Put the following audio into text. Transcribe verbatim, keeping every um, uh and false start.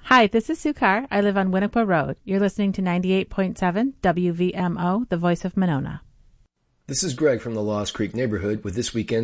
Hi, this is Sue Carr. I live on Winnequa Road. You're listening to ninety-eight point seven W V M O, the voice of Monona. This is Greg from the Lost Creek neighborhood with this weekend's